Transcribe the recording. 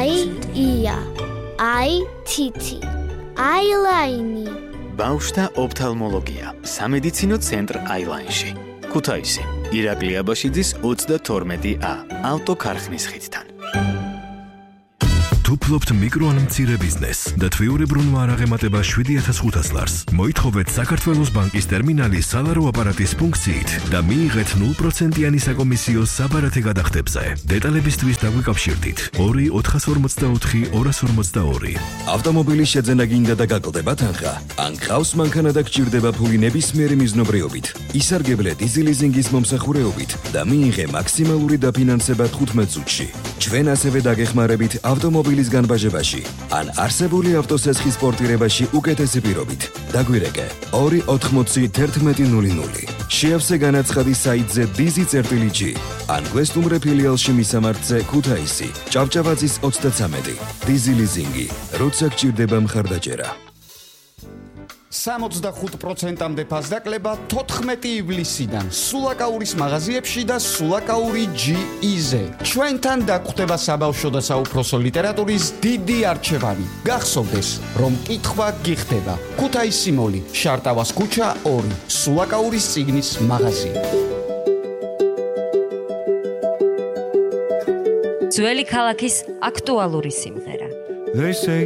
ია, თითი, აილაინი. ბავშვთა ოფთალმოლოგია, სამედიცინო ცენტრ აილაინში. ქუთაისი, ირაკლი აბაშიძის 32A, ავტოქარხნის ხიდთან. თუ ფლობთ მიკრო ან მცირე ბიზნესს და თვიურებრივ მარაღემატება 7500 ლარს, მოითხოვეთ საქართველოს ბანკის ტერმინალის სალარო აპარატის ფუნქციით და მიიღეთ 0%-იანი საკომისიო საბარათე გადახდებზე. დეტალებისთვის დაგვიკავშირდით 2-444-242. ავტომობილის შეძენა გინდა და გაკლდება თანხა? ან გყავს მანქანა და გჭირდება ფული ნებისმიერი მიზნობრიობით? ისარგებლე დიზელიზინგის მომსახურეობით და მიიღე მაქსიმალური დაფინანსება 15 წუთში. ჩვენ ასევე დაგეხმარებით ავტომობილის განბაჟებაში ან არსებული ავტოსესხის პორტირებაში უკეთესი პირობით. დაგვირეკე 280-1100. შეავსე განაცხადი საიტზე DIZI-G ან გვესტუმრე ფილიალში მისამართზე ქუთაისი, ჭავჭავაძის 33. DIZI ლიზინგი, როცა გჭირდება მხარდაჭერა. 65%-მდე ფასდაკლება 14 ივლისიდან სულაკაურის მაღაზიებში და სულაკაური GE-ზე. ჩვენთან დაგხვდება საბავშვო და საუფროსო ლიტერატურის დიდი არჩევანი. გახსოვდეს, რომ კითხვა გიხდება. ქუთაისი მოლი, შარტავას ქუჩა 2, სულაკაურის წიგნის მაღაზია. ძველი ქალაქის აქტუალური სიმღერა. They say